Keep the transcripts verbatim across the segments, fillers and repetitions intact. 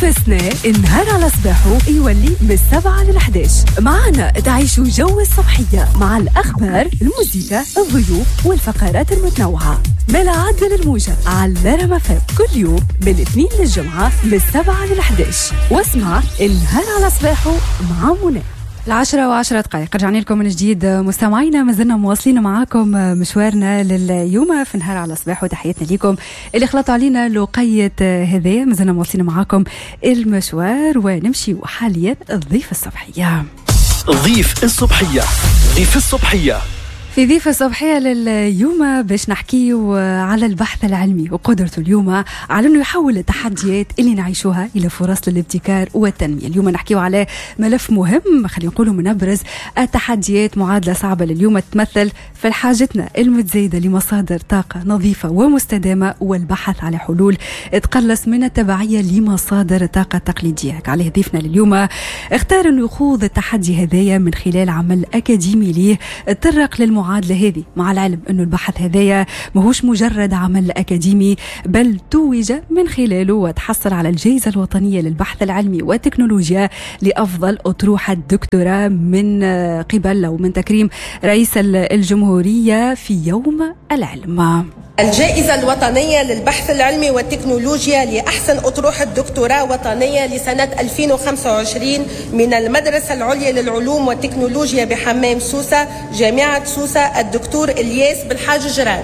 نفسنا النهار على صباحه يولي من السبعة للحداش. معنا تعيشوا جو الصبحية مع الأخبار، الموسيقى، الضيوف والفقرات المتنوعة. ملا عدل الموجة على رما فم كل يوم من الاثنين للجمعة من السبعة للحداش. واسمع النهار على صباحه مع منى. العشرة وعشرة دقائق رجعنا لكم من جديد مستمعينا، ما زلنا مواصلين معاكم مشوارنا لليوم في نهار على الصباح، وتحياتنا لكم اللي خلطوا علينا لقية هذايا. ما زلنا مواصلين معاكم المشوار ونمشي حاليا الضيف الصبحية. ضيف الصبحية ضيف الصبحية في ضيف الصبحية لليوم باش نحكي على البحث العلمي وقدرته اليوم على أنه يحول التحديات اللي نعيشوها إلى فرص للابتكار والتنمية. اليوم نحكي على ملف مهم، خلينا نقوله من أبرز التحديات. معادلة صعبة لليوم تمثل في حاجتنا المتزايدة لمصادر طاقة نظيفة ومستدامة، والبحث على حلول تقلص من التبعية لمصادر الطاقة التقليدية. عليه ضيفنا لليوم اختار أنه يخوض التحدي هذايا من خلال عمل أكاديمي ليه تطرق للمعادلة المعادلة هذه، مع العلم أنه البحث هذايا ماهوش مجرد عمل أكاديمي، بل توج من خلاله وتحصل على الجائزة الوطنية للبحث العلمي والتكنولوجيا لأفضل أطروحة الدكتوراه من قبل أو من تكريم رئيس الجمهورية في يوم العلم. الجائزة الوطنية للبحث العلمي والتكنولوجيا لأحسن أطروحة الدكتوراه وطنية لسنة ألفين وخمسة وعشرين من المدرسة العليا للعلوم والتكنولوجيا بحمام سوسة، جامعة سوسة، الدكتور إلياس بالحاج جراد.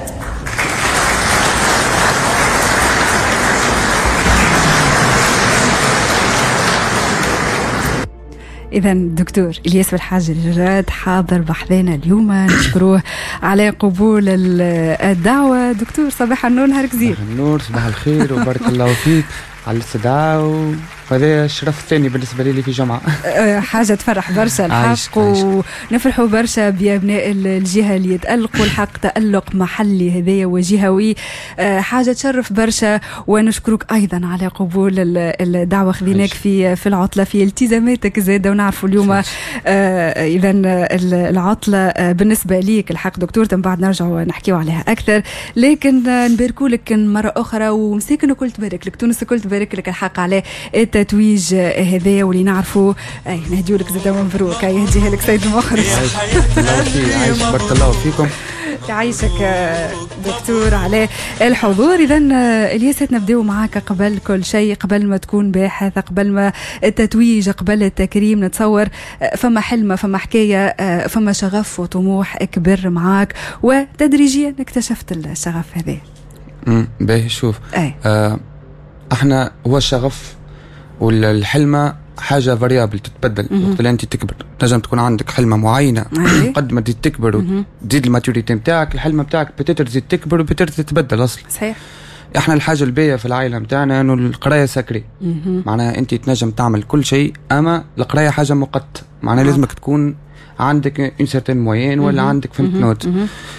إذا دكتور إلياس بالحاج جراد حاضر بحثنا اليوم، نشكروه على قبول الدعوة. دكتور صباح النور، نهارك زين. صباح النور، صباح الخير وبارك الله فيك على الاستدعاء، وهذا الشرف الثاني بالنسبة لي في جمعة. حاجة تفرح برشا الحق، ونفرحوا برشا بأبناء الجهة اللي يتألقوا الحق تألق محلي هذايا وجهوي، حاجة تشرف برشا. ونشكرك أيضا على قبول الدعوة، خذيناك في في العطلة في التزاماتك زادة، ونعرفوا اليوم إذا العطلة بالنسبة ليك الحق دكتور، تم بعد نرجع نحكيو عليها أكثر. لكن نباركوا لك مرة أخرى، ومساكن كل تبارك لك، تونس كل تبارك لك الحق على التتويج هذايا، واللي نعرفوا اي نهديو لك زاده مبروك، اي يهديها لك سيد المخرج. عايش بارك الله فيكم، يعيشك دكتور على الحضور. اذا الياس نبداو معاك قبل كل شيء، قبل ما تكون باحث، قبل ما التتويج، قبل التكريم، نتصور فما حلمه، فما حكايه، فما شغف وطموح كبر معاك، وتدريجيا اكتشفت الشغف هذا. امم باهي شوف، آه احنا هو الشغف والحلمة حاجة فاريابل تتبدل وقت اللي انت تكبر. تنجم تكون عندك حلمة معينة، قد ما تزيد تكبر وتزيد الماتوريتي نتاعك، الحلمة نتاعك بتقدر تزيد تكبر وبتقدر تتبدل اصلا. صحيح. احنا الحاجة الباهية في العائلة نتاعنا انه القراية سكري، معناها انت تنجم تعمل كل شيء، اما القراية حاجة مؤقتة، معناها لازمك تكون عندك ان سيرتين موين ولا عندك فهمت نوت.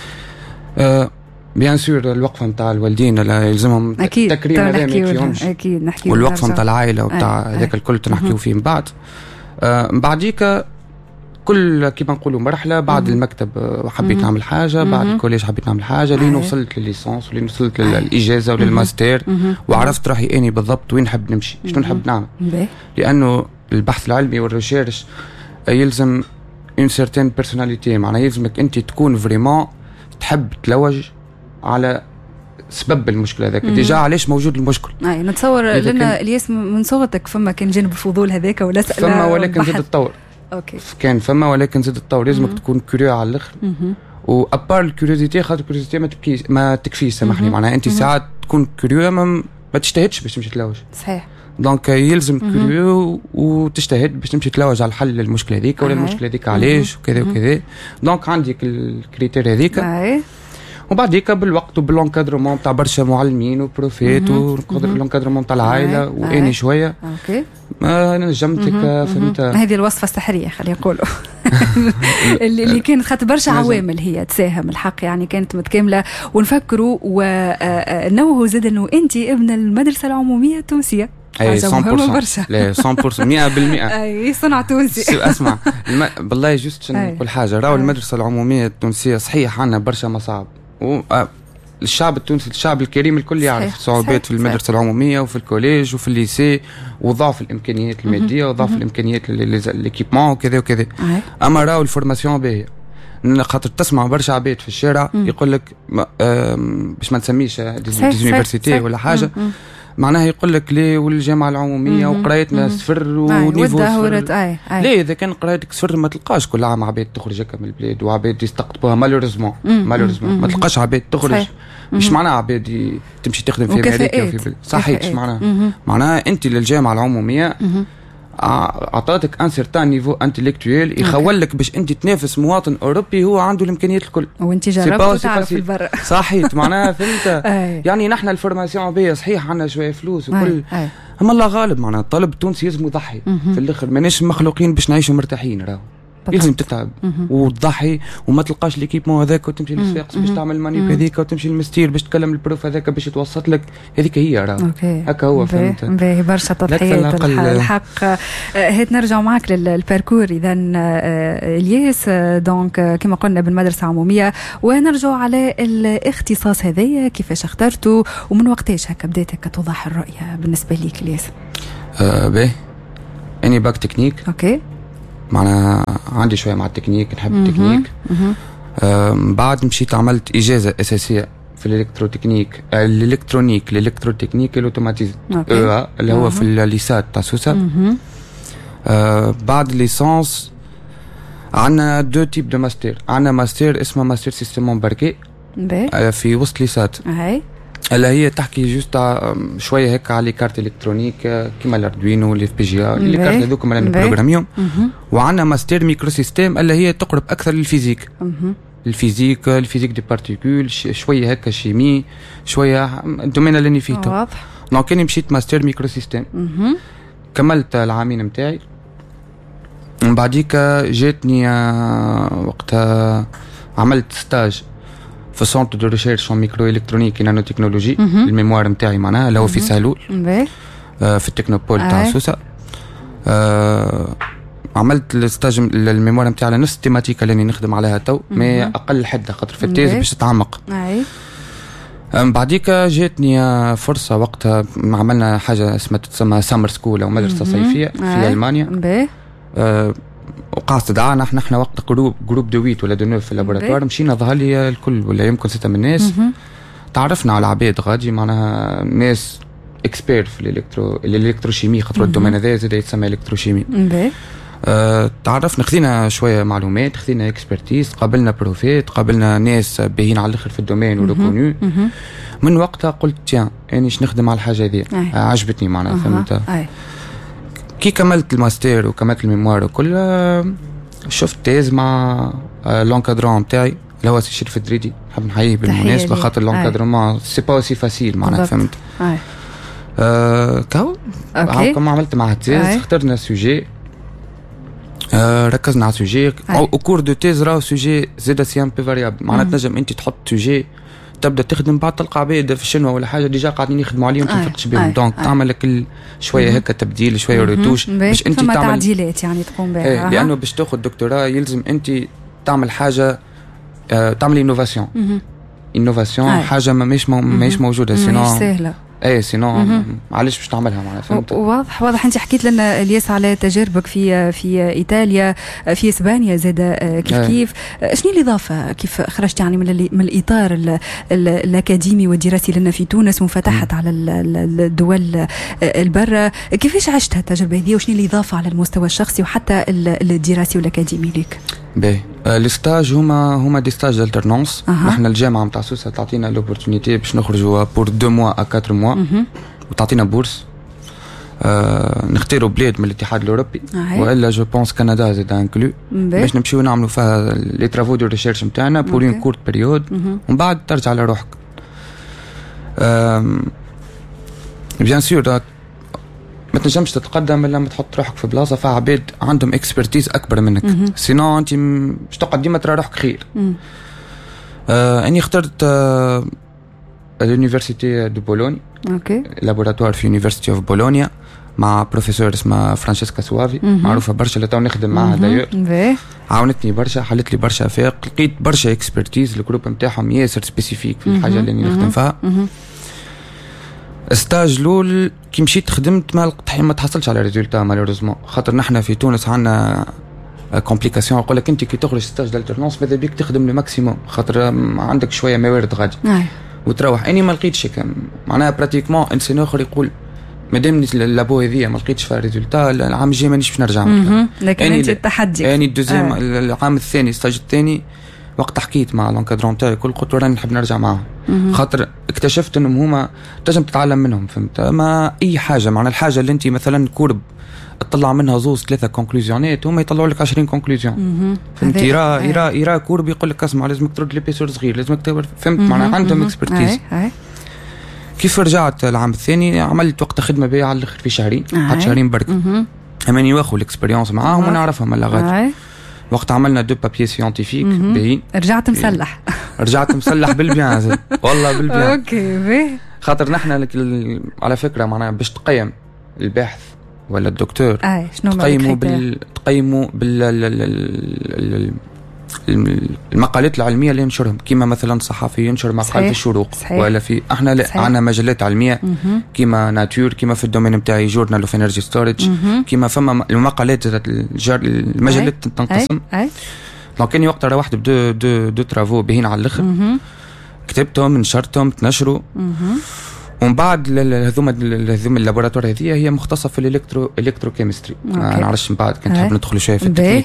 آه بيان سور الوقفه نتاع الوالدين لا يلزمهم تكريم، هذا ما يكفيهمش، اكيد نحكي، والوقفه نتاع العائله وبتاع هذاك الكل تنحكيو فيه من بعد. آه بعديك كل كيما نقولوا مرحله، بعد المكتب حبيت نعمل حاجه، بعد الكوليج حبيت نعمل حاجه، لين وصلت للليسانس ولين وصلت للاجازه وللماستر، وعرفت راحي اني بالضبط وين نحب نمشي، شنو نحب نعمل. لانه البحث العلمي والريشيرش يلزم اون سيرتين بيرسوناليتي، معناها يلزمك انت تكون فريمون تحب تلوج على سبب المشكله هذاك، ديجا علاش موجود المشكل. اي نتصور لنا الياس من صوتك فما كان جانب الفضول هذاك ولا فما، ولكن زاد التطور. اوكي كان فما ولكن زاد التطور، لازمك تكون كوريو على الاخر. وابار الكوريوزيتي، خاطر الكوريوزيتي ما تبكيش ما تكفيش، سامحني، معناها انت ساعات تكون كوريو ما, ما تجتهدش باش تمشي تلوج. صحيح. دونك يلزم كوريو وتجتهد باش تمشي تلوج على الحل المشكله هذيك ولا المشكله هذيك علاش وكذا وكذا. دونك عندك الكريتير هذيك، وبعديك بالوقت وبالانكادرمون تاع برشا معلمين وبروفيت ونقدر الانكادرمون تاع العائله واني شويه. اوكي ما نجمتك فهمت. هذه الوصفه السحريه خلينا نقولوا اللي, اللي كانت خاطر برشا عوامل هي تساهم الحق، يعني كانت متكامله. ونفكروا ونوهوا زاد انه انت ابن المدرسه العموميه التونسيه. اي مية بالمية لا مية بالمية مية بالمية اي صنع تونسي. اسمع الم... بالله جوست نقول حاجه، راهو المدرسه العموميه التونسيه صحيح عندنا برشا مصاعب و... الشعب التونسي الشعب الكريم الكل يعرف صعوبات في المدرسه العموميه وفي الكوليج وفي الليسي وضعف الامكانيات الماديه وضعف الامكانيات ليكيبمون وكذا وكذا. اما راهو الفورماسيون باهيه خاطر تسمع برشا عباد في الشارع يقول لك باش ما نسميش ديزونيفرسيتي ولا حاجه مم. معناها يقول لك ليه والجامعه العموميه وقرايتنا صفر ونيفو صفر. ليه اذا كان قرايتك صفر ما تلقاش كل عام عباد تخرج هكا من البلاد وعباد يستقطبوها مالوريزمون مالوريزمون ما تلقاش عباد تخرج مش معناها عباد تمشي تخدم في امريكا وفي بلاد صحيح مش معناها معناها انت للجامعه العموميه اعطاتك ان سيرتان نيفو انتليكتويل يخول لك باش انت تنافس مواطن اوروبي هو عنده الامكانيات الكل وانت جربت تعرف البر صحيح معناها فهمت يعني نحن الفورماسيون بيه صحيح عندنا شويه فلوس وكل اما الله غالب معناها الطالب التونسي لازم يضحي في الاخر ماناش مخلوقين باش نعيشوا مرتاحين راهو لازم تتعب وتضحي وما تلقاش ليكيبمون هذاك وتمشي للصفاقس باش تعمل المانيب هذيك وتمشي للمستير باش تكلم البروف هذاك باش يتوسط لك هذيك هي راه هكا هو فهمت باهي برشا تضحيات الحق. هات نرجع معك للباركور اذا الياس دونك كما قلنا بالمدرسه العموميه ونرجع على الاختصاص هذايا كيفاش اخترته ومن وقتاش هكا بدات هكا توضح الرؤيه بالنسبه ليك الياس؟ أه باهي اني باك تكنيك اوكي معنا عندي شويه مع التكنيك نحب التكنيك بعد مشيت عملت اجازه اساسيه في الالكتروتكنيك الالكترونيك الالكتروتكنيك الاوتوماتيزم اللي هو في الليسات تاع سوسه. أه بعد ليسانس عندنا دو تيب دو ماستر عندنا ماستر اسمه ماستر سيستم امباركي في وسط ليسات هاي اللي هي تحكي جوست شويه هيك على كارت الكترونيك كيما الاردوينو والاف بي جي اللي كارت هذوك اللي نبروغراميهم. وعندنا ماستر ميكرو سيستم اللي هي تقرب اكثر للفيزيك الفيزيك الفيزيك دي بارتيكول شويه هكا شيمي شويه الدومين اللي انا فيه واضح. دونك كاني مشيت ماستر ميكرو سيستم كملت العامين نتاعي من بعديك جاتني وقتها عملت ستاج في سونتر دو ريشيرش اون ميكرو الكترونيك نانو تكنولوجي الميموار نتاعي معناها اللي هو في سالول آه في التكنوبول تاع سوسه. آه عملت الستاج الميموار نتاعي على نفس التيماتيكا اللي نخدم عليها تو مي اقل حده خاطر في التيز باش تتعمق. اي بعديك جاتني فرصه وقتها عملنا حاجه اسمها تسمى سامر سكول او مدرسه صيفيه في المانيا. آه وقع استدعاء نحن نحن وقت جروب جروب دويت ولا دو نوف في اللابوراتوار مشينا ظهر لي الكل ولا يمكن ستة من الناس تعرفنا على عباد غادي معناها ناس اكسبير في الالكترو الالكتروشيمي خاطر الدومين هذا زاد يتسمى الكتروشيمي. آه تعرفنا خذينا شويه معلومات خذينا اكسبرتيز قابلنا بروفيت قابلنا ناس باهين على الاخر في الدومين وريكونيو. من وقتها قلت تيان انيش نخدم على الحاجه هذه آه عجبتني معناها فهمت. كي كملت الماستر وكملت الميموار وكل شفت تيز مع لونكادرون نتاعي اللي هو سي شريف دريدي نحب نحييه بالمناسبه خاطر لونكادرون سي با اوسي فاسيل معناها فهمت. آه كاو كما عملت معها تيز اخترنا سوجي آه ركزنا على سوجي او كور دو تيز راهو سوجي زاد سي ان بي فاريابل معناها تنجم انت تحط سوجي تبدا تخدم بعد تلقى عباد في الشنوه ولا حاجه ديجا قاعدين يخدموا عليهم ما تفرقش بهم دونك تعمل لك شويه هكا تبديل شويه روتوش باش انت تعمل تعديلات يعني تقوم بها. ايه لانه باش تاخذ دكتوراه يلزم انت تعمل حاجه آه تعمل انوفاسيون انوفاسيون حاجه ماهيش ماهيش موجوده سينو مش سهله ايه سينو معليش باش تعملها معناها فهمت. واضح واضح. انت حكيت لنا الياس على تجاربك في في ايطاليا في اسبانيا زاد كيف أيه. كيف شنو الاضافه كيف خرجت يعني من من الاطار ال ال الاكاديمي والدراسي لنا في تونس وانفتحت على الدول البرة كيفاش عشت التجربه هذه وشنو الاضافه على المستوى الشخصي وحتى الدراسي والاكاديمي ليك؟ باهي الستاج هما هما دي ستاج دالترنونس. أه. نحن الجامعه نتاع سوسه تعطينا لوبورتونيتي باش نخرجوا بور دو موا ا كاتر موا وتعطينا بورس. أه نختاروا بلاد من الاتحاد الاوروبي أه. والا جو بونس كندا زاد انكلو باش نمشيو نعملوا فيها لي ترافو دو ريشيرش نتاعنا بور اون كورت بيريود ومن بعد ترجع على روحك. بيان سور ما تنجمش تتقدم الا لما تحط روحك في بلاصه فيها عباد عندهم اكسبرتيز اكبر منك سينو انت باش تقعد ديما ترى روحك خير. آه اني اخترت آه اليونيفرسيتي دو بولونيا اوكي لابوراتوار في يونيفرسيتي اوف بولونيا مع بروفيسور اسمه فرانشيسكا سوافي معروفه برشا اللي تو نخدم معها دايور. عاونتني برشا، حلت لي برشا افاق، لقيت برشا اكسبرتيز. الجروب نتاعهم ياسر سبيسيفيك في الحاجه اللي نخدم فيها. ستاج الاول كي مشيت خدمت ما لقيت ما تحصلش على ريزولتا مالوريزمون، خاطر نحن في تونس عندنا كومبليكاسيون. يقول لك انت كي تخرج ستاج دالترنونس ماذا بيك تخدم لو ماكسيموم، خاطر عندك شويه موارد غادي وتروح. اني ما لقيتش هكا معناها براتيكمون انسان اخر يقول مادام اللابو هذيا ما لقيتش فيها ريزولتا العام الجاي مانيش باش نرجع. لكن انت التحدي يعني الدوزيام آه. العام الثاني ستاج الثاني وقت حكيت مع لونكادرون تاعي كل قلت راني نحب نرجع معاهم، خاطر اكتشفت انهم هما تنجم تتعلم منهم. فهمت؟ ما اي حاجه معناها الحاجه اللي انت مثلا كورب تطلع منها زوز ثلاثه كونكلوزيونات هما يطلعوا لك عشرين كونكلوزيون. فهمت؟ يرا يرا يرا كورب يقول لك اسمع لازمك ترد ليبيسور صغير لازمك تكبر. فهمت معناها عندهم اكسبرتيز. كيف رجعت العام الثاني عملت وقت خدمه بيا على الاخر في شهرين حتى شهرين برك اماني واخذ الاكسبيريونس معاهم ونعرفهم على غادي. وقت عملنا دو بابيي سيانتيفيك باهين. رجعت مسلح. رجعت مسلح بالبيان والله بالبيان. اوكي باهي. خاطر نحن على فكره معناها باش تقيم الباحث ولا الدكتور اي شنو تقيموا بال تقيموا بال المقالات العلميه اللي ينشرهم، كيما مثلا صحفي ينشر مقال في الشروق ولا في احنا لا عندنا مجلات علميه كيما ناتور، كيما في الدومين نتاعي جورنال اوف انرجي ستورج، كيما فما المقالات المجلات تنقسم. دونك كاني وقتها روحت بدو دو دو ترافو باهين على الاخر، كتبتهم نشرتهم تنشروا. ومن بعد هذوما هذوما اللابوراتوار هذه هي مختصه في الالكترو الكتروكيمستري. ما نعرفش من بعد كنت نحب ندخل شويه في التكنيك.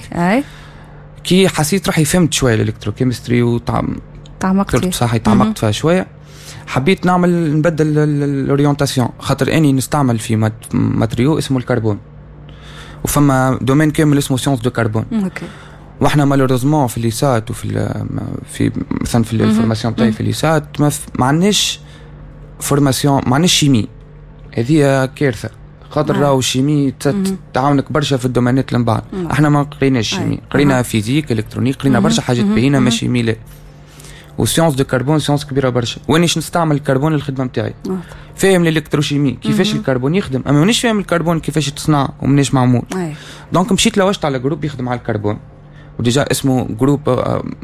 كي حسيت روحي فهمت شويه الالكتروكيمستري وطعم تعمقت صحيح تعمقت فيها شويه، حبيت نعمل نبدل الاورينتاسيون، خاطر اني نستعمل في ماتريو اسمه الكربون وفما دومين كامل اسمه سيونس دو كربون. اوكي. واحنا مالوريزمون في الليسات وفي في مثلا في الفورماسيون تاعي في الليسات ما, ما عندناش فورماسيون، ما عندناش شيمي. هذه كارثه خاطر راهو الشيمي تعاونك برشا في الدومينات اللي من بعد. احنا ما قريناش شيمي، قرينا فيزيك الكترونيك، قرينا برشا حاجات باهينه ما شيمي لا. وسيونس دو كربون سيونس كبيره برشا. وانيش نستعمل الكربون للخدمه نتاعي، فاهم الالكتروشيمي كيفاش الكربون يخدم، اما مانيش فاهم الكربون كيفاش تصنع ومناش معمول. دونك مشيت لوجت على جروب يخدم على الكربون وديجا اسمه جروب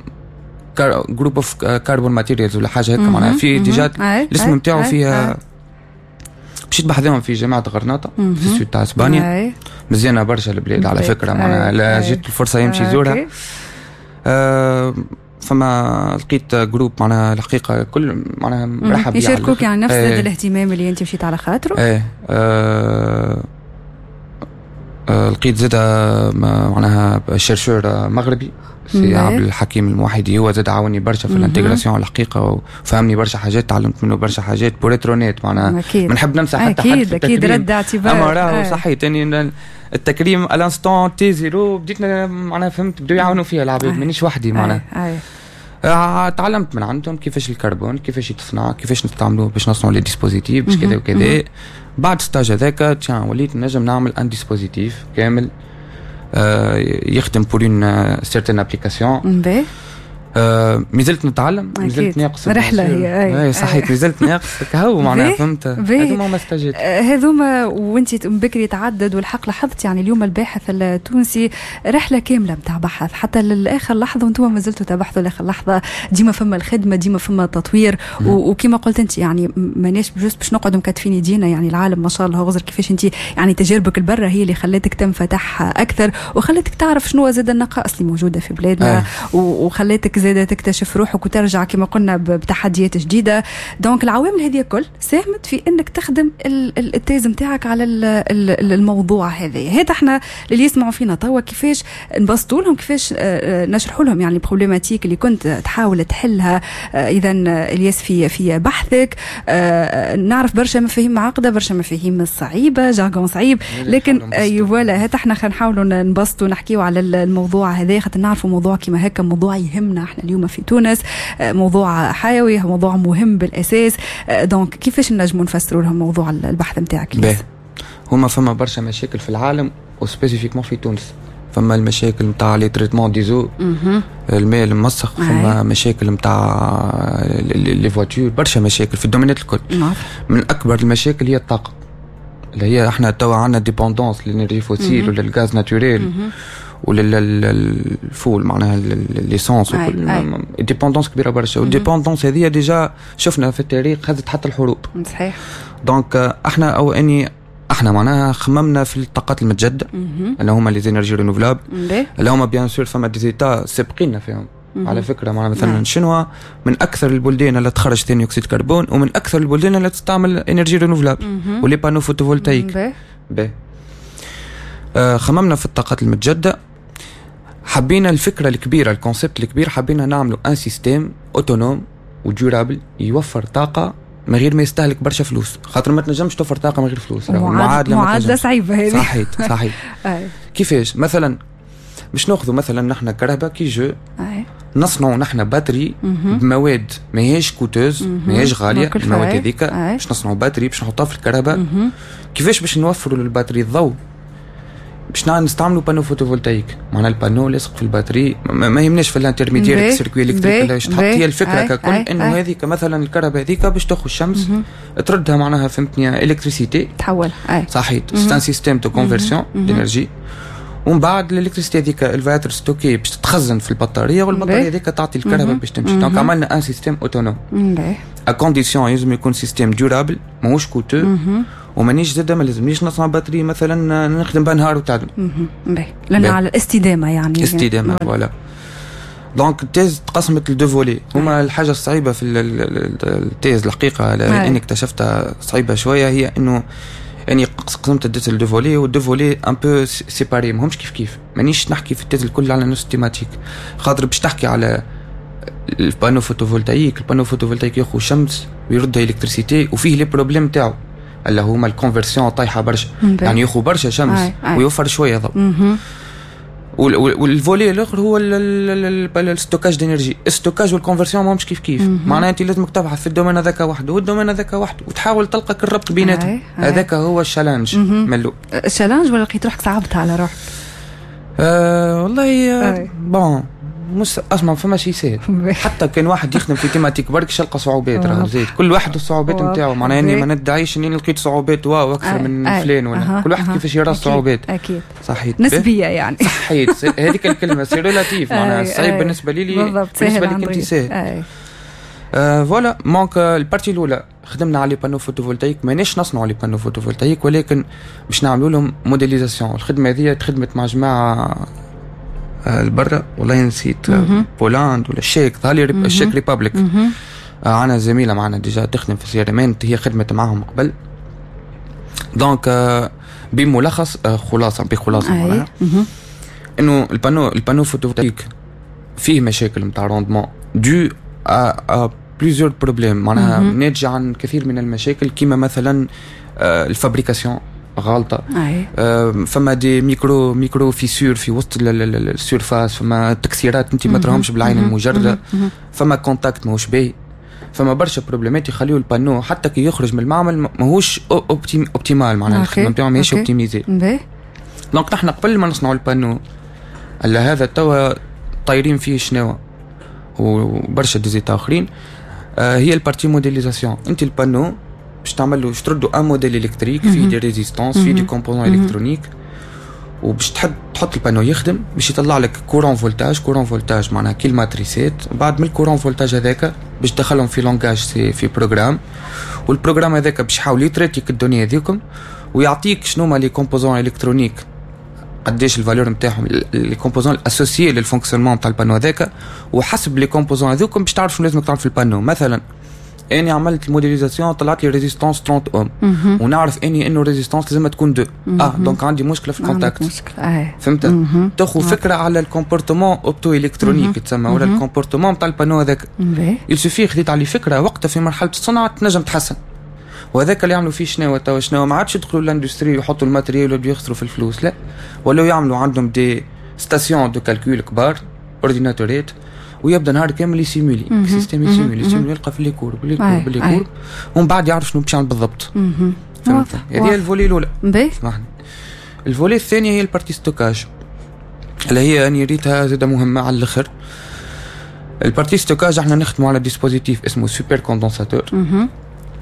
جروب اوف كاربون ماتيريالز ولا حاجه هكا معناها في ديجا الاسم نتاعو فيها. مشيت بحذاهم في جامعه غرناطه في السود تاع اسبانيا، مزيانه برشا البلاد على فكره معناها لا جيت الفرصه يمشي زورها. آه فما لقيت جروب معناها الحقيقه كل معناها مرحب بيه يشاركوك يعني نفس هذا الاهتمام اللي انت مشيت على خاطره. ايه آه آه لقيت زاده معناها شيرشور مغربي سي عبد الحكيم الموحدي، هو زاد عاوني برشا في الانتجراسيون الحقيقه وفهمني برشا حاجات، تعلمت منه برشا حاجات بوريترونيت معناها ما نحب ننسى حتى أكيد حد في التكريم. اكيد رد اعتبار. اما راهو صحيح تاني التكريم الانستون تي زيرو بديت معناها فهمت بدو يعاونوا فيها العباد مانيش وحدي معناها. آه تعلمت من عندهم كيفاش الكربون كيفاش يتصنع كيفاش نستعملوه باش نصنعوا لي ديسبوزيتيف باش كذا وكذا. بعد ستاج هذاك تيان وليت نجم نعمل ان ديسبوزيتيف كامل آه يخدم بور اون سيرتين ابليكاسيون. آه مازلت نتعلم مازلت ناقص رحله هي اي صحيح مازلت ناقص كهو معناها فهمت. هذوما ما استجيت هذوما وانت بكري تعدد والحق لاحظت يعني اليوم الباحث التونسي رحله كامله نتاع بحث حتى لاخر لحظه وانتم ما زلتوا تبحثوا لاخر لحظه. ديما فما الخدمه ديما فما تطوير وكما قلت انت يعني ماناش جوست باش نقعدوا مكتفين يدينا يعني العالم ما شاء الله غزر كيفاش انت يعني تجاربك البرة هي اللي خلاتك تنفتح اكثر وخلاتك تعرف شنو زاد النقائص اللي موجوده في بلادنا وخلاتك زادة تكتشف روحك وترجع كما قلنا بتحديات جديدة. دونك العوامل هذه كل ساهمت في انك تخدم التيز نتاعك على الموضوع هذا. هذا احنا اللي يسمعوا فينا توا كيفاش نبسطوا لهم كيفاش نشرحوا لهم يعني البروبليماتيك اللي كنت تحاول تحلها اذا الياس في في بحثك. نعرف برشا مفاهيم معقدة برشا مفاهيم صعيبة جارجون صعيب لكن اي فوالا هذا احنا نحاولوا نبسطوا ونحكيوا على الموضوع هذا خاطر نعرفوا موضوع كما هكا موضوع يهمنا احنا اليوم في تونس موضوع حيوي موضوع مهم بالاساس. دونك كيفاش نجموا نفسروا لهم موضوع البحث نتاعك؟ هما فما برشا مشاكل في العالم وسبيسيفيكمون في تونس. فما المشاكل نتاع لي تريتمون ديزو الماء المسخ، فما مشاكل نتاع لي فواتور برشا مشاكل في الدومينات الكل. من اكبر المشاكل هي الطاقه اللي هي احنا توا عندنا ديبوندونس للانرجي فوسيل وللغاز ناتوريل وللفول معناها الليسانس وكل ديبوندونس كبيره برشا. والديبوندونس هذه ديجا شفنا في التاريخ خذت حتى الحروب. صحيح. دونك احنا او اني احنا معناها خممنا في الطاقات المتجدده اللي هما لي زينرجي رينوفلابل اللي هما بيان سور فما ديزيتا سابقين فيهم. على فكره معناها مثلا الشنوا من اكثر البلدان اللي تخرج ثاني اكسيد كربون ومن اكثر البلدان اللي تستعمل انرجي رينوفلابل ولي بانو فوتوفولتايك. باهي. آه خممنا في الطاقات المتجدده، حبينا الفكره الكبيره الكونسيبت الكبير حبينا نعملوا ان سيستيم اوتونوم وديورابل يوفر طاقه من غير ما يستهلك برشا فلوس، خاطر ما تنجمش توفر طاقه من غير فلوس. معادله معادله صعيبه هذه. صحيح صحيح. كيفاش مثلا مش ناخذوا مثلا نحن كهرباء كي جو نصنعوا نحن باتري بمواد ماهيش كوتوز ماهيش غاليه، المواد هذيك باش نصنعوا باتري باش نحطوها في الكهرباء. كيفاش باش نوفروا للباتري الضوء؟ باش نستعملوا بانو فوتوفولتايك، معناها البانو لاصق في الباتري ما يهمناش في الانترميديير السيركوي الكتريك اللي تحط. هي الفكره ككل انه هذيك مثلا الكهرباء هذيك باش تاخذ الشمس تردها معناها فهمتني الكتريسيتي تحول. صحيح. سي ان سيستيم دو كونفرسيون دينرجي، ومن بعد الالكتريسيتي هذيك الفاتر ستوكي باش تتخزن في البطاريه والبطاريه هذيك تعطي الكهرباء باش تمشي. دونك عملنا ان سيستيم اوتونوم ا كونديسيون يلزم يكون سيستيم ديورابل ماهوش كوتو ومانيش زاده ما لازمنيش نصنع باتري مثلا نخدم بها نهار وتعدم. باهي لان على الاستدامه يعني استدامه فوالا. دونك التيز تقسمت لدو فولي. هما الحاجه الصعيبه في التيز الحقيقه لاني اكتشفتها صعيبه شويه هي انه يعني قسمت الديت لدو فولي والدو فولي ان بو سيباري ماهمش كيف كيف. مانيش نحكي في التيز الكل على نفس التيماتيك، خاطر باش تحكي على البانو فوتوفولتايك البانو فوتوفولتايك ياخذ شمس ويرد الكتريسيتي وفيه لي بروبليم تاعو اللي هما الكونفرسيون طايحه برشا، يعني ياخذ برشا شمس ويوفر شويه ضوء. والفولي الاخر هو الستوكاج دينرجي. الستوكاج والكونفرسيون ماهمش كيف كيف. معناها انت لازمك تبحث في الدومين هذاك وحده والدومين هذاك وحده وتحاول تلقى الربط بيناتهم. هذاك هو الشالنج ملو. الشالنج ولا لقيت روحك صعبتها على روحك؟ أه والله بون مش اسمع فما شيء سهل. حتى كان واحد يخدم في تيماتيك برك يلقى صعوبات. راه زيد كل واحد الصعوبات نتاعو. معناها اني ما ندعيش اني لقيت صعوبات واو اكثر من فلان ولا كل واحد كيفاش يرى الصعوبات. اكيد صحيح نسبيه يعني. صحيح هذيك الكلمه سي ريلاتيف. معناها الصعيب بالنسبه لي بالنسبه لك انت سهل. آه فوالا مونك البارتي الاولى خدمنا على بانو فوتوفولتايك. مانيش نصنعوا لي بانو فوتوفولتايك ولكن باش نعملوا لهم موديليزاسيون. الخدمه هذه تخدمت مع جماعه البرة والله نسيت بولند ولا الشيك ظهري الشيك ريبابليك. آه انا زميله معنا ديجا تخدم في سيرمنت هي خدمت معهم قبل. دونك آه بملخص آه خلاصه بخلاصه معناها انه البانو البانو فوتوفولتايك فيه مشاكل نتاع روندمون دو ا بليزيور بروبليم. معناها ناتجه عن كثير من المشاكل كيما مثلا آه الفابريكاسيون غلطه. آه فما دي ميكرو ميكرو فيسور في وسط السيرفاس، فما تكسيرات انت ما تراهمش بالعين المجرده، فما كونتاكت ماهوش باهي، فما برشا بروبليمات يخليو البانو حتى كي يخرج من المعمل ماهوش اوبتيمال. معناها الخدمه نتاعو ماهيش اوبتيميزي. دونك نحن قبل ما نصنعوا البانو الا هذا توا طايرين فيه شناوه وبرشا ديزيتا اخرين. آه هي البارتي موديليزاسيون. انت البانو باش تعمل له باش تردوا ان موديل الكتريك فيه دي ريزيستانس فيه دي كومبوزون الكترونيك وباش تحط تحط البانو يخدم باش يطلع لك كورون فولتاج. كورون فولتاج معناها كيل ماتريسات. بعد من الكورون فولتاج هذاك باش تدخلهم في لونغاج سي في بروجرام، والبروجرام هذاك باش يحاول يتريتيك الدنيا هذيكم ويعطيك شنو هما لي كومبوزون الكترونيك قداش الفالور نتاعهم لي كومبوزون الاسوسيي للفونكسيونمون نتاع البانو هذاك، وحسب لي كومبوزون هذوكم باش تعرف شنو لازمك تعمل في البانو. مثلا اني عملت الموديليزاسيون طلعت لي ريزيستانس ثلاثين اوم ونعرف اني انه ريزيستانس لازم تكون دو اه دونك عندي مشكله في الكونتاكت. فهمت؟ تاخذ فكره على الكومبورتمون اوبتو الكترونيك تسمى ولا الكومبورتمون نتاع البانو هذاك. يلسوفي خديت عليه فكره وقتها في مرحله الصناعه تنجم تحسن. وهذاك اللي يعملوا فيه شنو توا شنو ما عادش يدخلوا لاندستري ويحطوا الماتريال ويخسروا في الفلوس، لا ولا يعملوا عندهم دي ستاسيون دو كالكول كبار اورديناتورات ويبدا نهار كامل يسيمولي سيستم يسيمولي يسيمولي يلقى في لي كور بلي كور بلي كور ومن بعد يعرف شنو باش يعمل بالضبط. فهمت؟ هذه هي الفولي الاولى. اسمحني. الفولي الثانيه هي البارتي ستوكاج اللي هي اني ريتها زاده مهمه على الاخر. البارتي ستوكاج احنا نخدموا على ديسبوزيتيف اسمه سوبر كوندنساتور.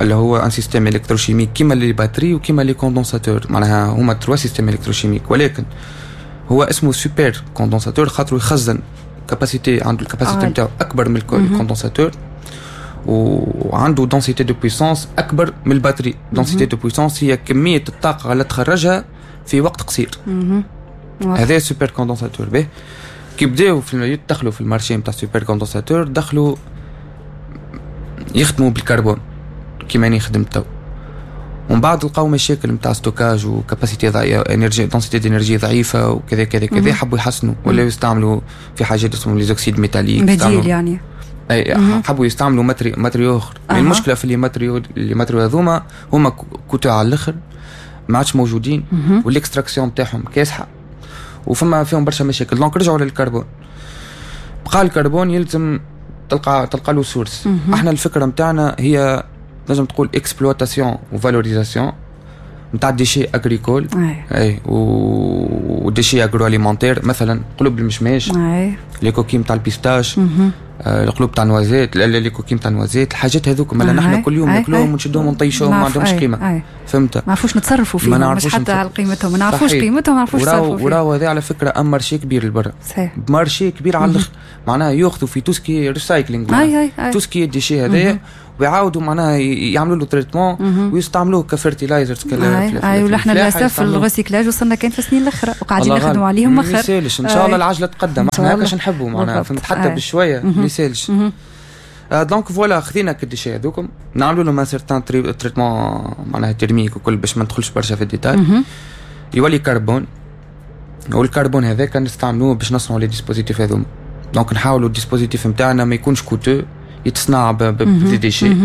اللي هو ان سيستيم الكتروشيميك كيما لي باتري وكيما لي كوندنساتور، معناها هما تروا سيستيم الكتروشيميك، ولكن هو اسمه سوبر كوندنساتور خاطر يخزن كاباسيتي، عنده الكاباسيتي نتاعو اكبر من الكوندنساتور وعنده دونسيتي دو بويسونس اكبر من الباتري. دونسيتي دو بويسونس هي كميه الطاقه اللي تخرجها في وقت قصير. هذا سوبر كوندنساتور. به كي بداو في يدخلوا في المارشي نتاع سوبر كوندنساتور دخلوا يخدموا بالكربون كيما اني خدمت تو، ومن بعد لقاو مشاكل نتاع ستوكاج وكاباسيتي ضعيفه، انرجي دونسيتي دي انرجي ضعيفه وكذا كذا كذا، حبوا يحسنوا ولا يستعملوا في حاجات اسمهم ليزوكسيد ميتاليك بديل يعني. اي حبوا يستعملوا ماتري ماتريو اخر. أه. المشكله في اللي ماتريو اللي ماتريو هذوما هما كوتو على الاخر ما عادش موجودين، والاكستراكسيون تاعهم كاسحه وفما فيهم برشا مشاكل. دونك رجعوا للكربون. بقى الكربون يلزم تلقى تلقى له سورس. احنا الفكره نتاعنا هي لازم تقول اكسبلواتاسيون وفالوريزاسيون نتاع ديشي اغريكول اي وديشي اغرو اليمونتير، مثلا قلوب المشماش، لي كوكيم تاع البيستاش، آه القلوب تاع النوازيت، لي كوكيم تاع النوازيت، الحاجات هذوك اللي نحن كل يوم ناكلوهم ونشدوهم ونطيشوهم ما عندهمش قيمه. فهمت؟ ما نعرفوش نتصرفوا فيهم، مش حتى على قيمتهم، ما نعرفوش قيمتهم، ما نعرفوش نتصرفوا فيهم. وراو هذا على فكره ام مارشي كبير لبرا، مارشي كبير على الاخر، معناها ياخذوا في توسكي ريسايكلينغ توسكي ديشي هذايا ويعاودوا معناها يعملوا له تريتمون ويستعملوه كفيرتيلايزرز كلا. اي ولحنا للاسف الغوسيكلاج وصلنا كان في السنين الاخرى وقاعدين نخدموا عليهم مخر. ما يسالش ان شاء الله العجله تقدم، احنا هكاش نحبوا معناها فهمت، حتى بشويه ما يسالش. دونك فوالا خذينا كديشي هذوكم نعملوا لهم ان سيرتان تريتمون معناها ترميك وكل باش ما ندخلش برشا في الديتاي، يولي كربون. والكربون هذاك نستعملوه باش نصنعوا لي ديسبوزيتيف هذوما. دونك نحاولوا الديسبوزيتيف نتاعنا ما يكونش كوتو، يتصنع بدي ديشي.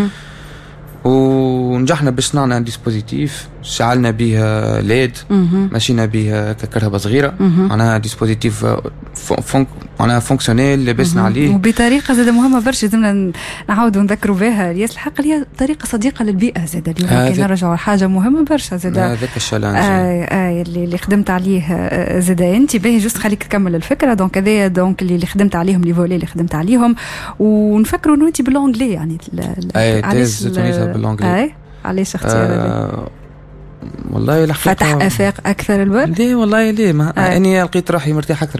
ونجحنا باش صنعنا ديسبوزيتيف شعلنا بها ليد، مشينا بها ككهرباء صغيره، معناها ديسبوزيتيف فونك معناها فونكسيونيل لبسنا عليه وبطريقه زاد مهمه برشا. لازمنا نعاودوا نذكروا بها رياس الحق اللي هي طريقه صديقه للبيئه زاد. اليوم آه كي نرجعوا حاجه مهمه برشا زاد هذاك الشالنج آه آه اللي, اللي خدمت عليه زاد انت باهي جوست خليك تكمل الفكره. دونك هذايا دونك اللي, اللي خدمت عليهم لي فولي اللي خدمت عليهم، ونفكروا انه انت بالانجلي يعني علاش بالانجلي علاش اختيار آه والله الحقيقه فتح افاق اكثر البر. ليه والله ليه ما آه. اني لقيت روحي مرتاح اكثر